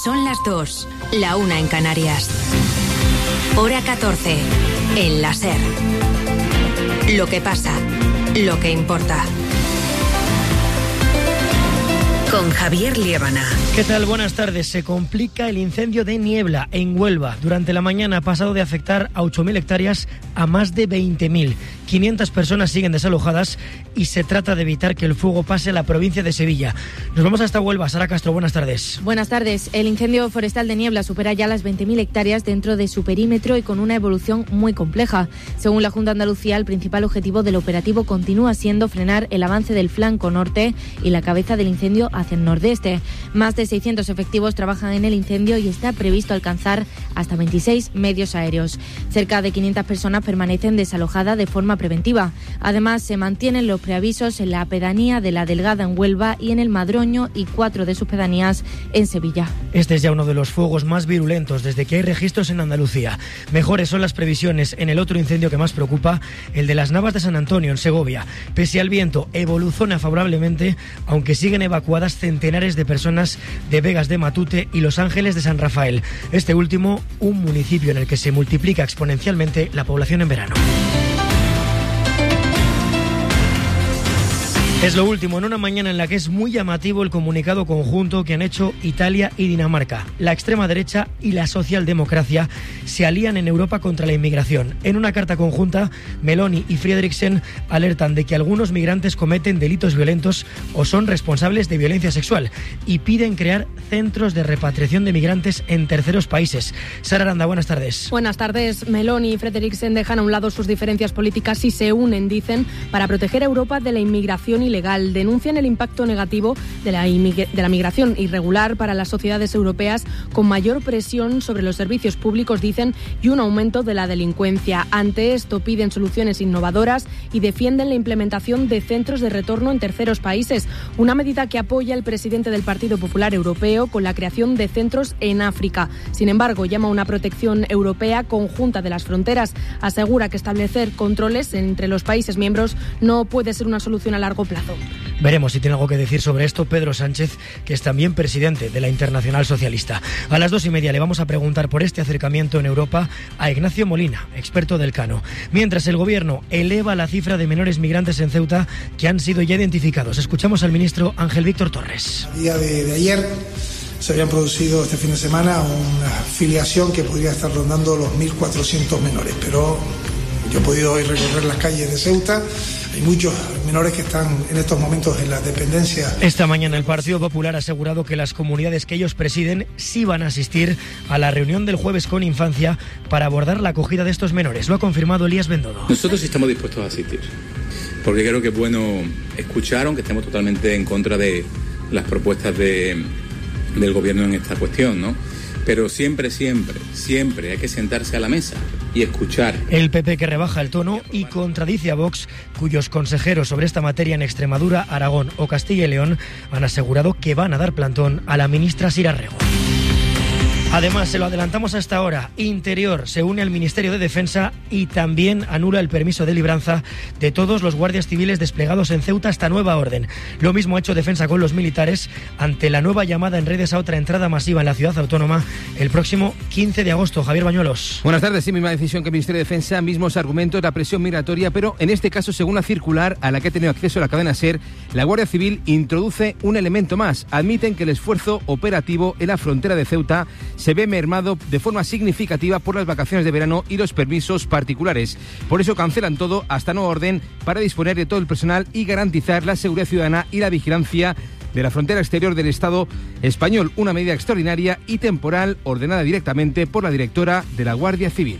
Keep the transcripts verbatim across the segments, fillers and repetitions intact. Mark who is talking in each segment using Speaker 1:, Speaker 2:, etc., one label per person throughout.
Speaker 1: Son las dos, la una en Canarias. Hora catorce, en la SER. Lo que pasa, lo que importa. Con Javier Liébana.
Speaker 2: ¿Qué tal? Buenas tardes. Se complica el incendio de Niebla, en Huelva. Durante la mañana ha pasado de afectar a ocho mil hectáreas a más de veinte mil. quinientas personas siguen desalojadas y se trata de evitar que el fuego pase a la provincia de Sevilla. Nos vamos hasta Huelva. Sara Castro, buenas tardes.
Speaker 3: Buenas tardes. El incendio forestal de Niebla supera ya las veinte mil hectáreas dentro de su perímetro y con una evolución muy compleja. Según la Junta de Andalucía, el principal objetivo del operativo continúa siendo frenar el avance del flanco norte y la cabeza del incendio hacia el nordeste. Más de seiscientos efectivos trabajan en el incendio y está previsto alcanzar hasta veintiséis medios aéreos. Cerca de quinientas personas permanecen desalojadas de forma preventiva. Además, se mantienen los preavisos en la pedanía de La Delgada en Huelva y en el Madroño y cuatro de sus pedanías en Sevilla.
Speaker 2: Este es ya uno de los fuegos más virulentos desde que hay registros en Andalucía. Mejores son las previsiones en el otro incendio que más preocupa, el de las Navas de San Antonio, en Segovia. Pese al viento, evoluciona favorablemente, aunque siguen evacuadas centenares de personas de Vegas de Matute y Los Ángeles de San Rafael. Este último, un municipio en el que se multiplica exponencialmente la población en verano. Es lo último en una mañana en la que es muy llamativo el comunicado conjunto que han hecho Italia y Dinamarca. La extrema derecha y la socialdemocracia se alían en Europa contra la inmigración. En una carta conjunta, Meloni y Frederiksen alertan de que algunos migrantes cometen delitos violentos o son responsables de violencia sexual y piden crear centros de repatriación de migrantes en terceros países. Sara Aranda, buenas tardes.
Speaker 4: Buenas tardes. Meloni y Frederiksen dejan a un lado sus diferencias políticas y se unen, dicen, para proteger a Europa de la inmigración ilegal. Denuncian el impacto negativo de la, de la migración irregular para las sociedades europeas, con mayor presión sobre los servicios públicos, dicen, y un aumento de la delincuencia. Ante esto piden soluciones innovadoras y defienden la implementación de centros de retorno en terceros países, una medida que apoya el presidente del Partido Popular Europeo con la creación de centros en África. Sin embargo, llama a una protección europea conjunta de las fronteras. Asegura que establecer controles entre los países miembros no puede ser una solución a largo plazo.
Speaker 2: Veremos si tiene algo que decir sobre esto Pedro Sánchez, que es también presidente de la Internacional Socialista. A las dos y media le vamos a preguntar por este acercamiento en Europa a Ignacio Molina, experto del Cano. Mientras el Gobierno eleva la cifra de menores migrantes en Ceuta que han sido ya identificados. Escuchamos al ministro Ángel Víctor Torres.
Speaker 5: El día de, de ayer se habían producido este fin de semana una filiación que podría estar rondando los mil cuatrocientos menores, pero yo he podido hoy recorrer las calles de Ceuta. Hay muchos menores que están en estos momentos en la dependencia.
Speaker 2: Esta mañana el Partido Popular ha asegurado que las comunidades que ellos presiden sí van a asistir a la reunión del jueves con Infancia para abordar la acogida de estos menores. Lo ha confirmado Elías Bendodo.
Speaker 6: Nosotros estamos dispuestos a asistir, porque creo que es bueno escuchar, aunque estemos totalmente en contra de las propuestas de, del Gobierno en esta cuestión, ¿no? Pero siempre, siempre, siempre hay que sentarse a la mesa y escuchar.
Speaker 2: El P P que rebaja el tono y contradice a Vox, cuyos consejeros sobre esta materia en Extremadura, Aragón o Castilla y León han asegurado que van a dar plantón a la ministra Sira Rego. Además, se lo adelantamos hasta ahora, Interior se une al Ministerio de Defensa y también anula el permiso de libranza de todos los guardias civiles desplegados en Ceuta hasta nueva orden. Lo mismo ha hecho Defensa con los militares ante la nueva llamada en redes a otra entrada masiva en la ciudad autónoma el próximo quince de agosto. Javier Bañuelos.
Speaker 7: Buenas tardes. Sí, misma decisión que el Ministerio de Defensa, mismos argumentos, la presión migratoria, pero en este caso, según la circular a la que ha tenido acceso la cadena SER, la Guardia Civil introduce un elemento más. Admiten que el esfuerzo operativo en la frontera de Ceuta se ve mermado de forma significativa por las vacaciones de verano y los permisos particulares. Por eso cancelan todo hasta nueva orden para disponer de todo el personal y garantizar la seguridad ciudadana y la vigilancia de la frontera exterior del Estado español, una medida extraordinaria y temporal ordenada directamente por la directora de la Guardia Civil.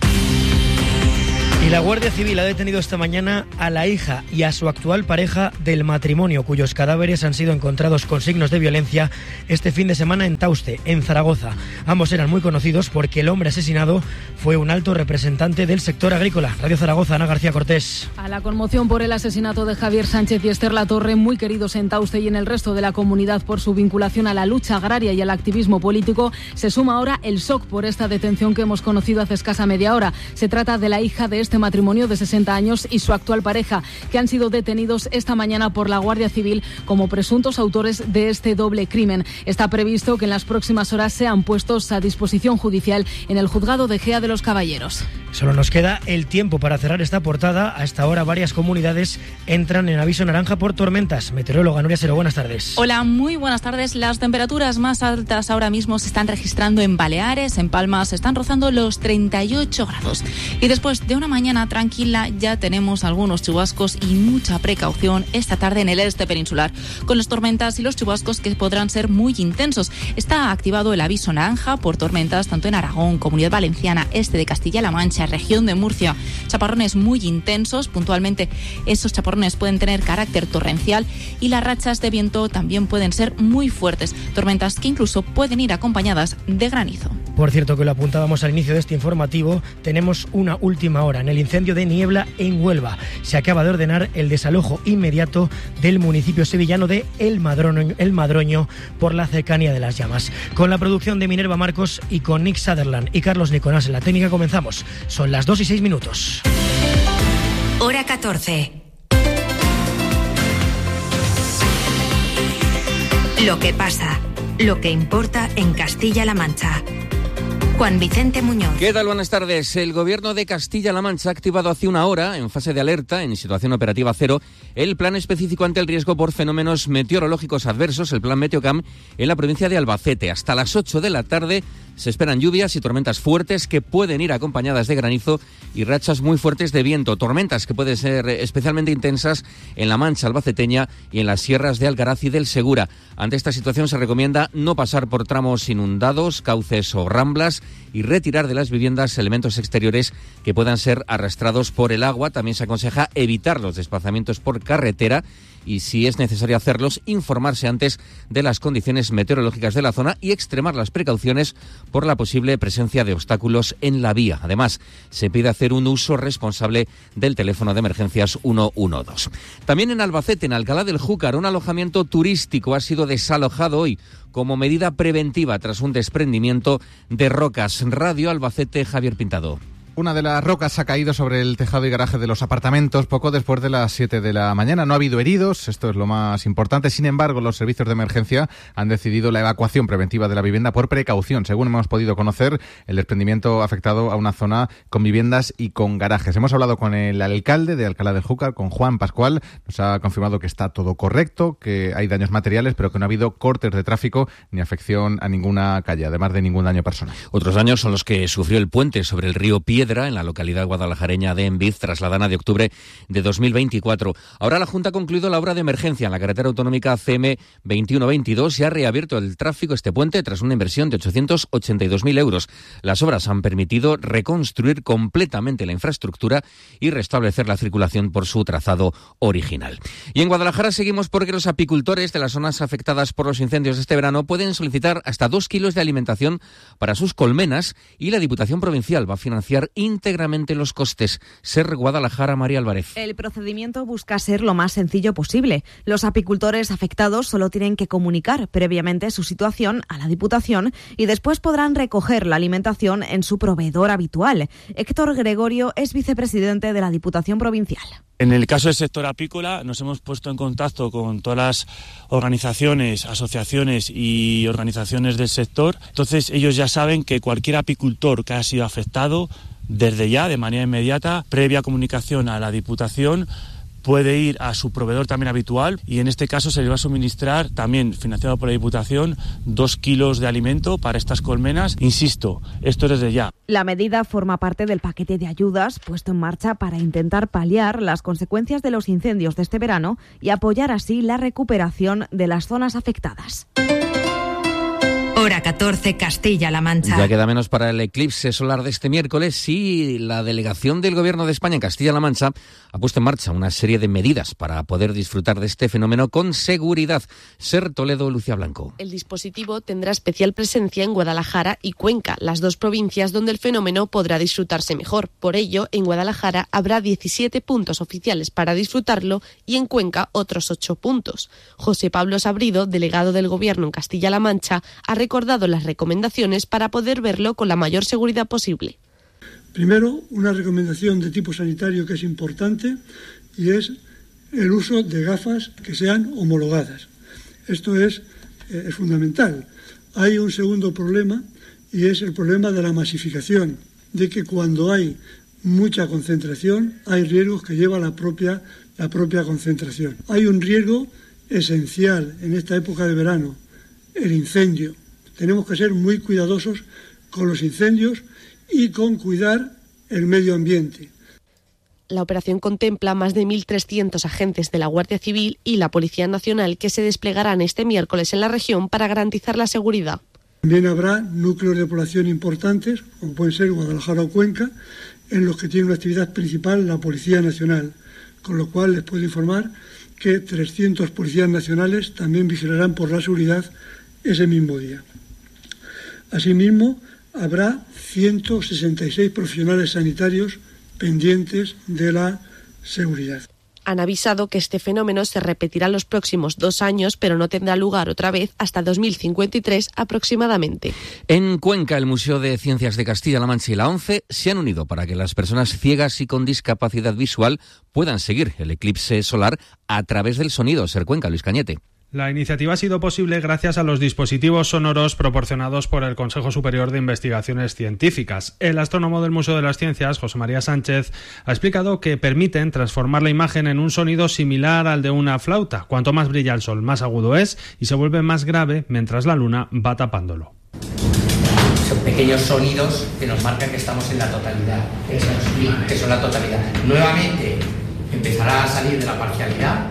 Speaker 2: Y la Guardia Civil ha detenido esta mañana a la hija y a su actual pareja del matrimonio, cuyos cadáveres han sido encontrados con signos de violencia este fin de semana en Tauste, en Zaragoza. Ambos eran muy conocidos porque el hombre asesinado fue un alto representante del sector agrícola. Radio Zaragoza, Ana García Cortés.
Speaker 4: A la conmoción por el asesinato de Javier Sánchez y Esther Latorre, muy queridos en Tauste y en el resto de la comunidad por su vinculación a la lucha agraria y al activismo político, se suma ahora el shock por esta detención que hemos conocido hace escasa media hora. Se trata de la hija de este este matrimonio de sesenta años y su actual pareja, que han sido detenidos esta mañana por la Guardia Civil como presuntos autores de este doble crimen. Está previsto que en las próximas horas sean puestos a disposición judicial en el juzgado de Gea de los Caballeros.
Speaker 2: Solo nos queda el tiempo para cerrar esta portada. A esta hora varias comunidades entran en aviso naranja por tormentas. Meteoróloga Nuria Sero, buenas tardes.
Speaker 8: Hola, muy buenas tardes. Las temperaturas más altas ahora mismo se están registrando en Baleares, en Palma se están rozando los treinta y ocho grados. Y después de una mañana tranquila ya tenemos algunos chubascos y mucha precaución esta tarde en el este peninsular, con las tormentas y los chubascos que podrán ser muy intensos. Está activado el aviso naranja por tormentas tanto en Aragón, Comunidad Valenciana, este de Castilla-La Mancha, región de Murcia. Chaparrones muy intensos, puntualmente esos chaparrones pueden tener carácter torrencial y las rachas de viento también pueden ser muy fuertes, tormentas que incluso pueden ir acompañadas de granizo.
Speaker 2: Por cierto, que lo apuntábamos al inicio de este informativo, tenemos una última hora en el incendio de Niebla en Huelva. Se acaba de ordenar el desalojo inmediato del municipio sevillano de El Madroño, El Madroño por la cercanía de las llamas. Con la producción de Minerva Marcos y con Nick Sutherland y Carlos Nicolás en la técnica comenzamos. Son las dos y seis minutos.
Speaker 1: Hora catorce. Lo que pasa, lo que importa en Castilla-La Mancha. Juan Vicente Muñoz.
Speaker 9: ¿Qué tal? Buenas tardes. El Gobierno de Castilla-La Mancha ha activado hace una hora, en fase de alerta, en situación operativa cero, el plan específico ante el riesgo por fenómenos meteorológicos adversos, el plan Meteocam, en la provincia de Albacete. Hasta las ocho de la tarde se esperan lluvias y tormentas fuertes que pueden ir acompañadas de granizo y rachas muy fuertes de viento. Tormentas que pueden ser especialmente intensas en la Mancha albaceteña y en las sierras de Algaraz y del Segura. Ante esta situación se recomienda no pasar por tramos inundados, cauces o ramblas y retirar de las viviendas elementos exteriores que puedan ser arrastrados por el agua. También se aconseja evitar los desplazamientos por carretera y, si es necesario hacerlos, informarse antes de las condiciones meteorológicas de la zona y extremar las precauciones por la posible presencia de obstáculos en la vía. Además, se pide hacer un uso responsable del teléfono de emergencias ciento doce. También en Albacete, en Alcalá del Júcar, un alojamiento turístico ha sido desalojado hoy como medida preventiva tras un desprendimiento de rocas. Radio Albacete, Javier Pintado.
Speaker 10: Una de las rocas ha caído sobre el tejado y garaje de los apartamentos poco después de las siete de la mañana. No ha habido heridos, esto es lo más importante. Sin embargo, los servicios de emergencia han decidido la evacuación preventiva de la vivienda por precaución. Según hemos podido conocer, el desprendimiento ha afectado a una zona con viviendas y con garajes. Hemos hablado con el alcalde de Alcalá del Júcar, con Juan Pascual. Nos ha confirmado que está todo correcto, que hay daños materiales, pero que no ha habido cortes de tráfico ni afección a ninguna calle, además de ningún daño personal.
Speaker 9: Otros daños son los que sufrió el puente sobre el río Piedra en la localidad guadalajareña de Enviz tras la dana de octubre de dos mil veinticuatro. Ahora la Junta ha concluido la obra de emergencia en la carretera autonómica C M veintiuno veintidós y ha reabierto el tráfico este puente tras una inversión de ochocientos ochenta y dos mil euros. Las obras han permitido reconstruir completamente la infraestructura y restablecer la circulación por su trazado original. Y en Guadalajara seguimos porque los apicultores de las zonas afectadas por los incendios de este verano pueden solicitar hasta dos kilos de alimentación para sus colmenas y la Diputación Provincial va a financiar íntegramente los costes. Ser Guadalajara, María Álvarez.
Speaker 11: El procedimiento busca ser lo más sencillo posible. Los apicultores afectados solo tienen que comunicar previamente su situación a la Diputación y después podrán recoger la alimentación en su proveedor habitual. Héctor Gregorio es vicepresidente de la Diputación Provincial.
Speaker 12: En el caso del sector apícola nos hemos puesto en contacto con todas las organizaciones, asociaciones y organizaciones del sector. Entonces ellos ya saben que cualquier apicultor que haya sido afectado, desde ya, de manera inmediata, previa comunicación a la Diputación, puede ir a su proveedor también habitual y en este caso se le va a suministrar, también financiado por la Diputación, dos kilos de alimento para estas colmenas. Insisto, esto es desde ya.
Speaker 11: La medida forma parte del paquete de ayudas puesto en marcha para intentar paliar las consecuencias de los incendios de este verano y apoyar así la recuperación de las zonas afectadas.
Speaker 1: Hora catorce, Castilla-La Mancha.
Speaker 9: Ya queda menos para el eclipse solar de este miércoles y la delegación del Gobierno de España en Castilla-La Mancha ha puesto en marcha una serie de medidas para poder disfrutar de este fenómeno con seguridad. Ser Toledo, Lucía Blanco.
Speaker 13: El dispositivo tendrá especial presencia en Guadalajara y Cuenca, las dos provincias donde el fenómeno podrá disfrutarse mejor. Por ello, en Guadalajara habrá diecisiete puntos oficiales para disfrutarlo y en Cuenca otros ocho puntos. José Pablo Sabrido, delegado del Gobierno en Castilla-La Mancha, ha recordado las recomendaciones para poder verlo con la mayor seguridad posible.
Speaker 14: Primero, una recomendación de tipo sanitario que es importante y es el uso de gafas que sean homologadas. Esto es, eh, es fundamental. Hay un segundo problema y es el problema de la masificación, de que cuando hay mucha concentración hay riesgos que lleva la propia, la propia concentración. Hay un riesgo esencial en esta época de verano, el incendio. Tenemos que ser muy cuidadosos con los incendios y con cuidar el medio ambiente.
Speaker 13: La operación contempla más de mil trescientos agentes de la Guardia Civil y la Policía Nacional que se desplegarán este miércoles en la región para garantizar la seguridad.
Speaker 14: También habrá núcleos de población importantes, como pueden ser Guadalajara o Cuenca, en los que tiene una actividad principal la Policía Nacional, con lo cual les puedo informar que trescientos policías nacionales también vigilarán por la seguridad ese mismo día. Asimismo, habrá ciento sesenta y seis profesionales sanitarios pendientes de la seguridad.
Speaker 13: Han avisado que este fenómeno se repetirá los próximos dos años, pero no tendrá lugar otra vez hasta dos mil cincuenta y tres aproximadamente.
Speaker 9: En Cuenca, el Museo de Ciencias de Castilla-La Mancha y la ONCE se han unido para que las personas ciegas y con discapacidad visual puedan seguir el eclipse solar a través del sonido. Ser Cuenca, Luis Cañete.
Speaker 15: La iniciativa ha sido posible gracias a los dispositivos sonoros proporcionados por el Consejo Superior de Investigaciones Científicas. El astrónomo del Museo de las Ciencias, José María Sánchez, ha explicado que permiten transformar la imagen en un sonido similar al de una flauta. Cuanto más brilla el sol, más agudo es y se vuelve más grave mientras la luna va tapándolo.
Speaker 16: Son pequeños sonidos que nos marcan que estamos en la totalidad, que son la totalidad. Nuevamente empezará a salir de la parcialidad.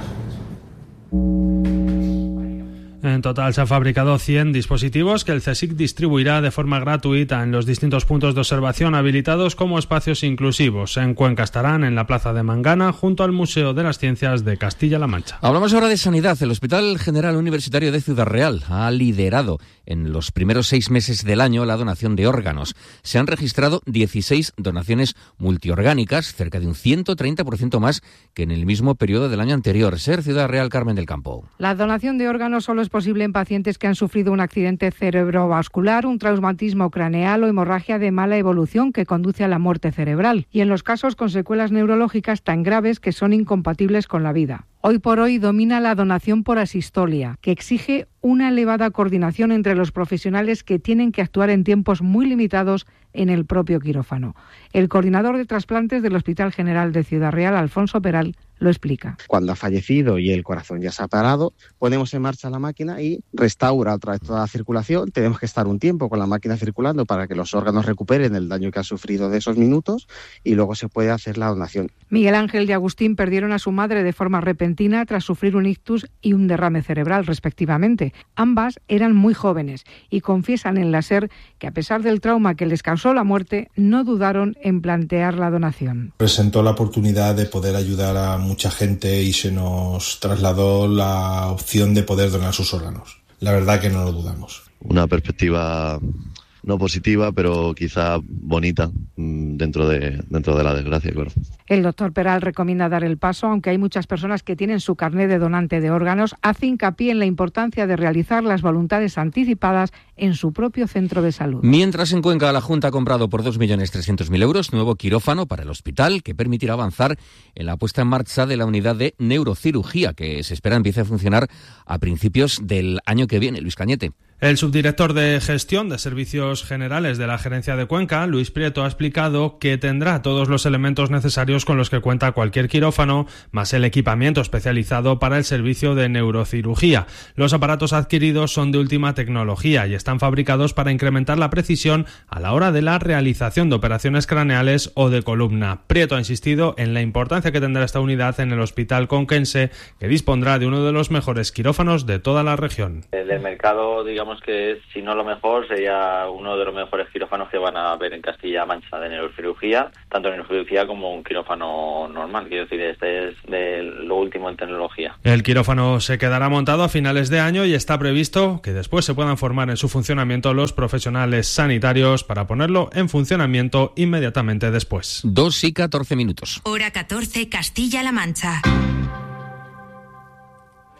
Speaker 15: En total se han fabricado cien dispositivos que el CSIC distribuirá de forma gratuita en los distintos puntos de observación habilitados como espacios inclusivos. En Cuenca estarán en la Plaza de Mangana junto al Museo de las Ciencias de Castilla-La Mancha.
Speaker 9: Hablamos ahora de sanidad. El Hospital General Universitario de Ciudad Real ha liderado en los primeros seis meses del año la donación de órganos. Se han registrado dieciséis donaciones multiorgánicas, cerca de un ciento treinta por ciento más que en el mismo periodo del año anterior. Ser Ciudad Real, Carmen del Campo.
Speaker 17: La donación de órganos solo es posible en pacientes que han sufrido un accidente cerebrovascular, un traumatismo craneal o hemorragia de mala evolución que conduce a la muerte cerebral, y en los casos con secuelas neurológicas tan graves que son incompatibles con la vida. Hoy por hoy domina la donación por asistolia, que exige una elevada coordinación entre los profesionales que tienen que actuar en tiempos muy limitados en el propio quirófano. El coordinador de trasplantes del Hospital General de Ciudad Real, Alfonso Peral, lo explica.
Speaker 18: Cuando ha fallecido y el corazón ya se ha parado, ponemos en marcha la máquina y restaura otra vez toda la circulación. Tenemos que estar un tiempo con la máquina circulando para que los órganos recuperen el daño que han sufrido de esos minutos y luego se puede hacer la donación.
Speaker 17: Miguel Ángel y Agustín perdieron a su madre de forma repentina tras sufrir un ictus y un derrame cerebral, respectivamente. Ambas eran muy jóvenes y confiesan en la SER que, a pesar del trauma que les causó la muerte, no dudaron en plantear la donación.
Speaker 19: Presentó la oportunidad de poder ayudar a mucha gente y se nos trasladó la opción de poder donar sus órganos. La verdad que no lo dudamos.
Speaker 20: Una perspectiva no positiva, pero quizá bonita dentro de, dentro de la desgracia, claro.
Speaker 17: El doctor Peral recomienda dar el paso, aunque hay muchas personas que tienen su carné de donante de órganos. Hace hincapié en la importancia de realizar las voluntades anticipadas en su propio centro de salud.
Speaker 9: Mientras en Cuenca la Junta ha comprado por dos millones trescientos mil euros nuevo quirófano para el hospital que permitirá avanzar en la puesta en marcha de la unidad de neurocirugía que se espera empiece a funcionar a principios del año que viene. Luis Cañete.
Speaker 15: El subdirector de Gestión de Servicios Generales de la Gerencia de Cuenca, Luis Prieto, ha explicado que tendrá todos los elementos necesarios con los que cuenta cualquier quirófano, más el equipamiento especializado para el servicio de neurocirugía. Los aparatos adquiridos son de última tecnología y están fabricados para incrementar la precisión a la hora de la realización de operaciones craneales o de columna. Prieto ha insistido en la importancia que tendrá esta unidad en el hospital conquense, que dispondrá de uno de los mejores quirófanos de toda la región.
Speaker 21: El del mercado, digamos que si no lo mejor, sería uno de los mejores quirófanos que van a ver en Castilla-La Mancha de neurocirugía, tanto neurocirugía como un quirófano normal, quiero decir, este es de lo último en tecnología.
Speaker 15: El quirófano se quedará montado a finales de año y está previsto que después se puedan formar en su funcionamiento los profesionales sanitarios para ponerlo en funcionamiento inmediatamente después.
Speaker 9: Dos y catorce minutos.
Speaker 1: Hora catorce, Castilla-La Mancha.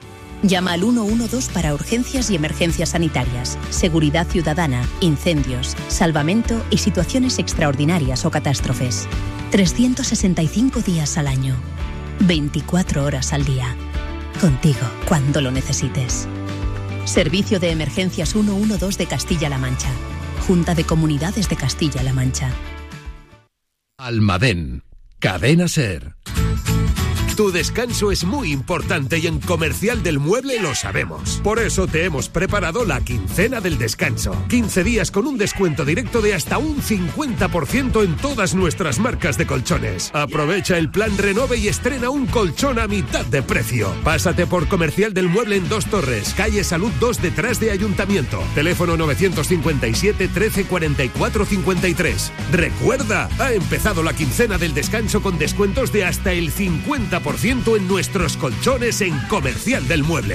Speaker 3: Llama al uno uno dos para urgencias y emergencias sanitarias, seguridad ciudadana, incendios, salvamento y situaciones extraordinarias o catástrofes. trescientos sesenta y cinco días al año, veinticuatro horas al día. Contigo cuando lo necesites. Servicio de Emergencias ciento doce de Castilla-La Mancha. Junta de Comunidades de Castilla-La Mancha.
Speaker 22: Almadén. Cadena SER. Tu descanso es muy importante y en Comercial del Mueble lo sabemos. Por eso te hemos preparado la quincena del descanso. quince días con un descuento directo de hasta un cincuenta por ciento en todas nuestras marcas de colchones. Aprovecha el plan Renove y estrena un colchón a mitad de precio. Pásate por Comercial del Mueble en Dos Torres, calle Salud dos detrás de Ayuntamiento. Teléfono novecientos cincuenta y siete, trece, cuarenta y cuatro, cincuenta y tres. Recuerda, ha empezado la quincena del descanso con descuentos de hasta el cincuenta por ciento en nuestros colchones en Comercial del Mueble.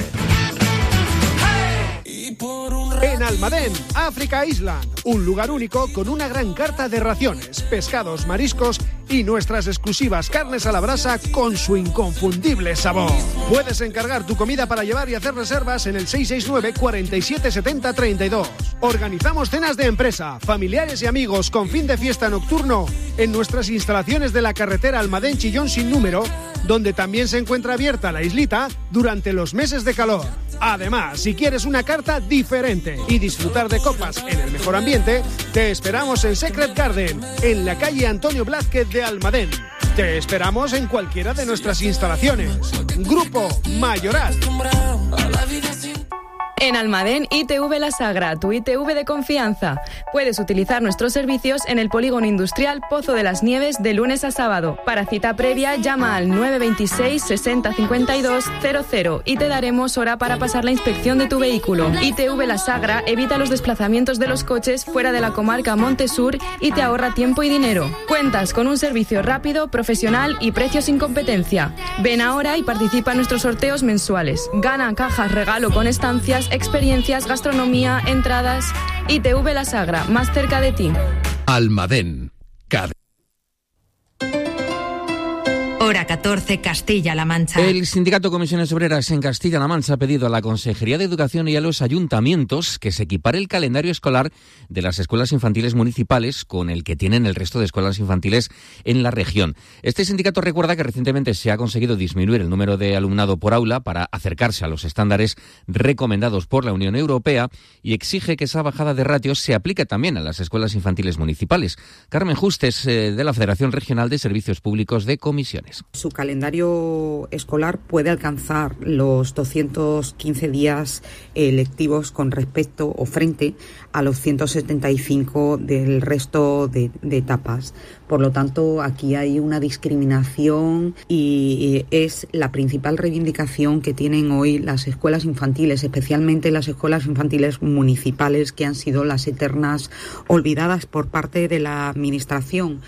Speaker 23: En Almadén, Africa Island, un lugar único con una gran carta de raciones, pescados, mariscos y nuestras exclusivas carnes a la brasa con su inconfundible sabor. Puedes encargar tu comida para llevar y hacer reservas en el seis seis nueve, cuarenta y siete, setenta, treinta y dos. Organizamos cenas de empresa, familiares y amigos con fin de fiesta nocturno en nuestras instalaciones de la carretera Almadén-Chillón sin número, donde también se encuentra abierta la islita durante los meses de calor. Además, si quieres una carta diferente y disfrutar de copas en el mejor ambiente, te esperamos en Secret Garden, en la calle Antonio Blázquez de Almadén. Te esperamos en cualquiera de nuestras instalaciones. Grupo Mayoral.
Speaker 24: En Almadén, I T V La Sagra, tu I T V de confianza. Puedes utilizar nuestros servicios en el Polígono Industrial Pozo de las Nieves de lunes a sábado. Para cita previa, llama al nueve veintiséis, sesenta, cincuenta y dos, cero cero y te daremos hora para pasar la inspección de tu vehículo. I T V La Sagra evita los desplazamientos de los coches fuera de la comarca Montesur y te ahorra tiempo y dinero. Cuentas con un servicio rápido, profesional y precios sin competencia. Ven ahora y participa en nuestros sorteos mensuales. Gana cajas regalo con estancias, experiencias, gastronomía, entradas. I T V La Sagra, más cerca de ti.
Speaker 22: Almadén. Cadena.
Speaker 1: Hora catorce, Castilla-La Mancha.
Speaker 9: El Sindicato Comisiones Obreras en Castilla-La Mancha ha pedido a la Consejería de Educación y a los ayuntamientos que se equipare el calendario escolar de las escuelas infantiles municipales con el que tienen el resto de escuelas infantiles en la región. Este sindicato recuerda que recientemente se ha conseguido disminuir el número de alumnado por aula para acercarse a los estándares recomendados por la Unión Europea y exige que esa bajada de ratios se aplique también a las escuelas infantiles municipales. Carmen Justes, eh, de la Federación Regional de Servicios Públicos de Comisiones.
Speaker 25: Su calendario escolar puede alcanzar los doscientos quince días eh, lectivos con respecto o frente a los ciento setenta y cinco del resto de, de etapas. Por lo tanto, aquí hay una discriminación y es la principal reivindicación que tienen hoy las escuelas infantiles, especialmente las escuelas infantiles municipales, que han sido las eternas olvidadas por parte de la Administración,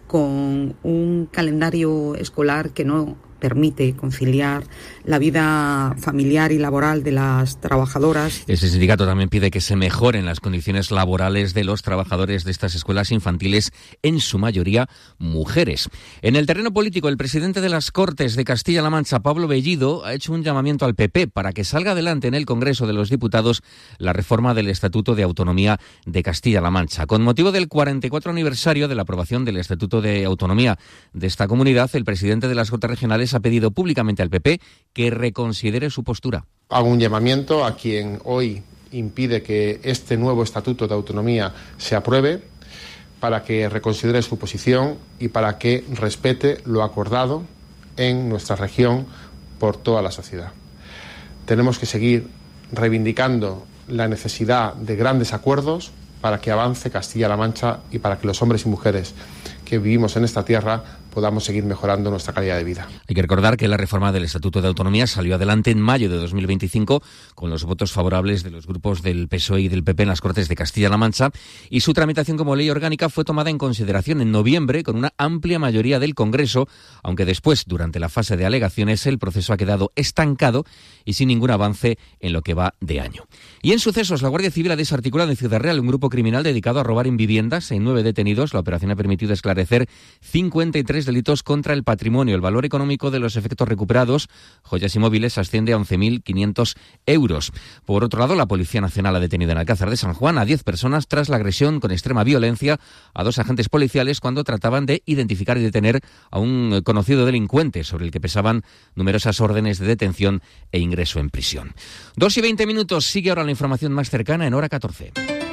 Speaker 25: con un calendario escolar que no permite conciliar la vida familiar y laboral de las trabajadoras.
Speaker 9: Ese sindicato también pide que se mejoren las condiciones laborales de los trabajadores de estas escuelas infantiles, en su mayoría mujeres. En el terreno político, el presidente de las Cortes de Castilla-La Mancha, Pablo Bellido, ha hecho un llamamiento al P P para que salga adelante en el Congreso de los Diputados la reforma del Estatuto de Autonomía de Castilla-La Mancha. Con motivo del cuarenta y cuatro aniversario de la aprobación del Estatuto de Autonomía de esta comunidad, el presidente de las Cortes Regionales ha pedido públicamente al P P que reconsidere su postura.
Speaker 26: Hago un llamamiento a quien hoy impide que este nuevo Estatuto de Autonomía se apruebe, para que reconsidere su posición y para que respete lo acordado en nuestra región por toda la sociedad. Tenemos que seguir reivindicando la necesidad de grandes acuerdos para que avance Castilla-La Mancha y para que los hombres y mujeres que vivimos en esta tierra podamos seguir mejorando nuestra calidad de vida.
Speaker 9: Hay que recordar que la reforma del Estatuto de Autonomía salió adelante en mayo de dos mil veinticinco con los votos favorables de los grupos del P S O E y del P P en las Cortes de Castilla-La Mancha, y su tramitación como ley orgánica fue tomada en consideración en noviembre con una amplia mayoría del Congreso, aunque después, durante la fase de alegaciones, el proceso ha quedado estancado y sin ningún avance en lo que va de año. Y en sucesos, la Guardia Civil ha desarticulado en Ciudad Real un grupo criminal dedicado a robar en viviendas. En nueve detenidos, la operación ha permitido esclarecer cincuenta y tres posibles delitos contra el patrimonio. El valor económico de los efectos recuperados, joyas y móviles, asciende a once mil quinientos euros. Por otro lado, la Policía Nacional ha detenido en Alcázar de San Juan a diez personas tras la agresión con extrema violencia a dos agentes policiales cuando trataban de identificar y detener a un conocido delincuente sobre el que pesaban numerosas órdenes de detención e ingreso en prisión. Dos y veinte minutos, sigue ahora la información más cercana en Hora catorce.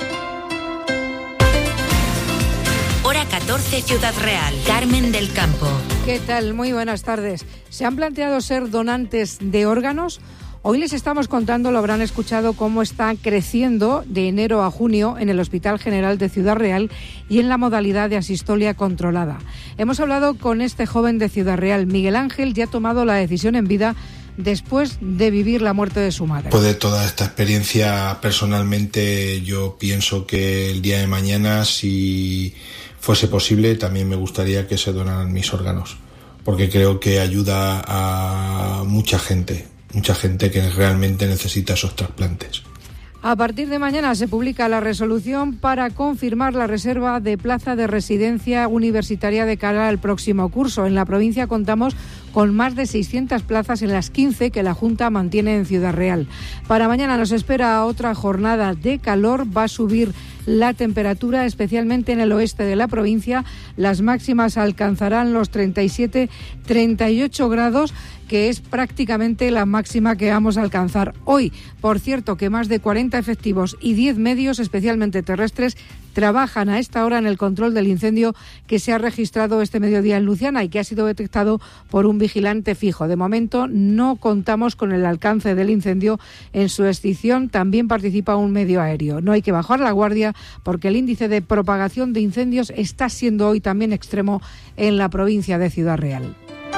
Speaker 1: Hora catorce, Ciudad Real. Carmen del Campo.
Speaker 17: ¿Qué tal? Muy buenas tardes. ¿Se han planteado ser donantes de órganos? Hoy les estamos contando, lo habrán escuchado, cómo está creciendo de enero a junio en el Hospital General de Ciudad Real y en la modalidad de asistolia controlada. Hemos hablado con este joven de Ciudad Real. Miguel Ángel ya ha tomado la decisión en vida después de vivir la muerte de su madre.
Speaker 19: Después de toda esta experiencia, personalmente yo pienso que el día de mañana, si fuese posible, también me gustaría que se donaran mis órganos, porque creo que ayuda a mucha gente. Mucha gente que realmente necesita esos trasplantes.
Speaker 17: A partir de mañana se publica la resolución para confirmar la reserva de plaza de residencia universitaria de cara al próximo curso. En la provincia contamos con más de seiscientas plazas en las quince que la Junta mantiene en Ciudad Real. Para mañana nos espera otra jornada de calor. Va a subir la temperatura, especialmente en el oeste de la provincia. Las máximas alcanzarán los treinta y siete, treinta y ocho grados, que es prácticamente la máxima que vamos a alcanzar hoy. Por cierto, que más de cuarenta efectivos y diez medios, especialmente terrestres, trabajan a esta hora en el control del incendio que se ha registrado este mediodía en Luciana y que ha sido detectado por un vigilante fijo. De momento no contamos con el alcance del incendio. En su extinción también participa un medio aéreo. No hay que bajar la guardia porque el índice de propagación de incendios está siendo hoy también extremo en la provincia de Ciudad Real.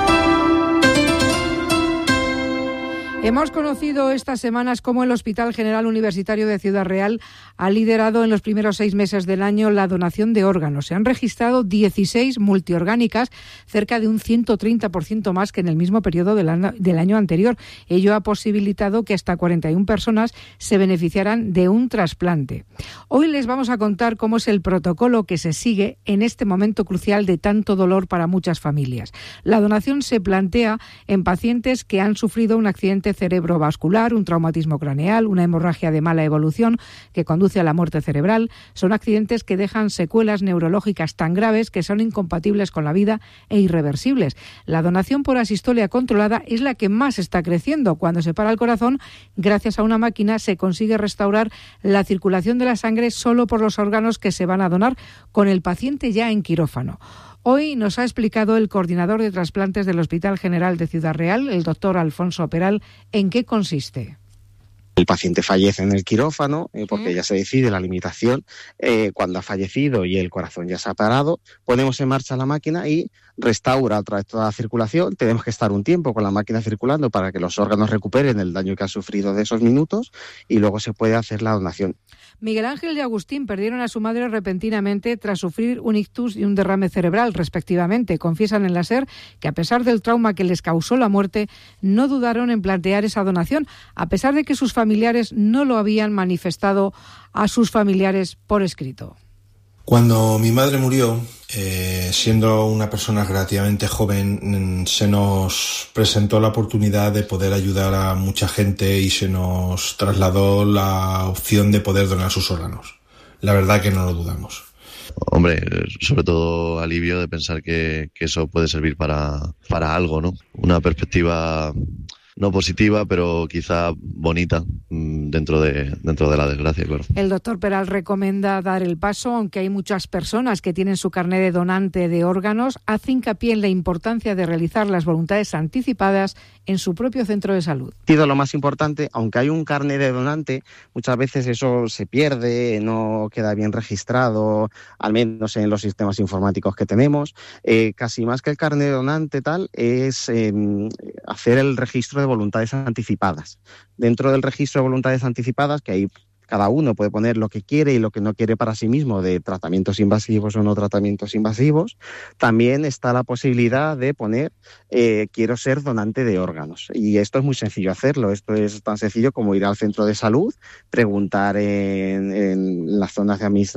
Speaker 17: Hemos conocido estas semanas cómo el Hospital General Universitario de Ciudad Real ha liderado en los primeros seis meses del año la donación de órganos. Se han registrado dieciséis multiorgánicas, cerca de un ciento treinta por ciento más que en el mismo periodo del año, del año anterior. Ello ha posibilitado que hasta cuarenta y una personas se beneficiaran de un trasplante. Hoy les vamos a contar cómo es el protocolo que se sigue en este momento crucial de tanto dolor para muchas familias. La donación se plantea en pacientes que han sufrido un accidente cerebrovascular, un traumatismo craneal, una hemorragia de mala evolución que conduce a la muerte cerebral. Son accidentes que dejan secuelas neurológicas tan graves que son incompatibles con la vida e irreversibles. La donación por asistolia controlada es la que más está creciendo. Cuando se para el corazón, gracias a una máquina se consigue restaurar la circulación de la sangre solo por los órganos que se van a donar, con el paciente ya en quirófano. Hoy nos ha explicado el coordinador de trasplantes del Hospital General de Ciudad Real, el doctor Alfonso Peral, en qué consiste.
Speaker 18: El paciente fallece en el quirófano eh, porque ya se decide la limitación. Eh, cuando ha fallecido y el corazón ya se ha parado, ponemos en marcha la máquina y restaura otra vez toda la circulación. Tenemos que estar un tiempo con la máquina circulando para que los órganos recuperen el daño que han sufrido de esos minutos y luego se puede hacer la donación.
Speaker 17: Miguel Ángel y Agustín perdieron a su madre repentinamente tras sufrir un ictus y un derrame cerebral, respectivamente. Confiesan en la SER que, a pesar del trauma que les causó la muerte, no dudaron en plantear esa donación, a pesar de que sus familiares no lo habían manifestado a sus familiares por escrito.
Speaker 19: Cuando mi madre murió, eh, siendo una persona relativamente joven, se nos presentó la oportunidad de poder ayudar a mucha gente y se nos trasladó la opción de poder donar sus órganos. La verdad que no lo dudamos.
Speaker 20: Hombre, sobre todo alivio de pensar que, que eso puede servir para, para algo, ¿no? Una perspectiva no positiva, pero quizá bonita dentro de dentro de la desgracia, claro.
Speaker 17: El doctor Peral recomienda dar el paso, aunque hay muchas personas que tienen su carné de donante de órganos. Hace hincapié en la importancia de realizar las voluntades anticipadas en su propio centro de salud.
Speaker 18: Lo más importante, aunque hay un carné de donante, muchas veces eso se pierde, no queda bien registrado, al menos en los sistemas informáticos que tenemos. Eh, casi más que el carné de donante tal, es eh, hacer el registro de voluntades anticipadas. Dentro del registro de voluntades anticipadas, que hay cada uno puede poner lo que quiere y lo que no quiere para sí mismo, de tratamientos invasivos o no tratamientos invasivos, también está la posibilidad de poner eh, quiero ser donante de órganos. Y esto es muy sencillo hacerlo. Esto es tan sencillo como ir al centro de salud, preguntar en, en las zonas de administración